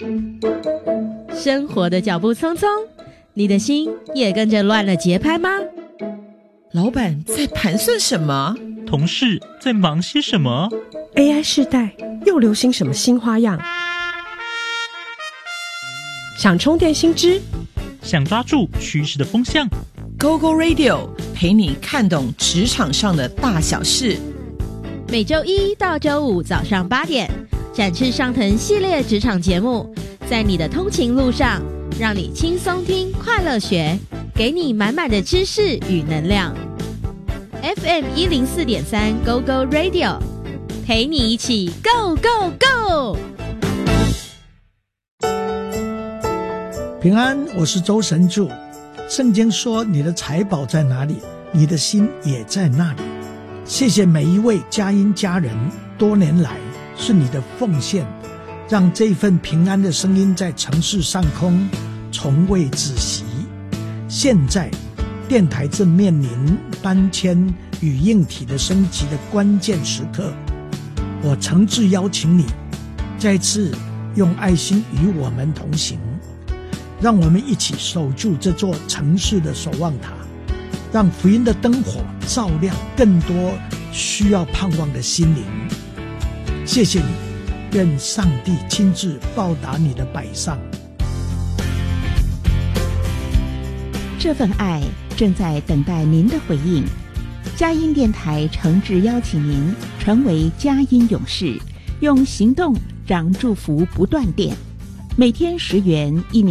生活的脚步匆匆，你的心也跟着乱了节拍吗？ 老板在盘算什么？ 同事在忙些什么？ AI 世代又流行什么新花样？想充电新知， 想抓住趋势的风向， GoGo Radio 陪你看懂职场上的大小事。 每周一到周五早上8点，展翅上腾系列职场节目，在你的通勤路上，让你轻松听，快乐学，给你满满的知识与能量。FM 104.3 GoGo Radio， 陪你一起 Go Go Go！ 平安，我是周神助。圣经说，你的财宝在哪里，你的心也在那里。谢谢每一位佳音家人，多年来是你的奉献，让这份平安的声音在城市上空从未止息。现在电台正面临搬迁与硬体的升级的关键时刻，我诚挚邀请你再次用爱心与我们同行，让我们一起守住这座城市的守望塔，让福音的灯火照亮更多需要盼望的心灵。谢谢你，愿上帝亲自报答你的摆上。 这份爱正在等待您的回应。佳音电台诚挚邀请您成为佳音勇士，用行动让祝福不断电。每天10元，1名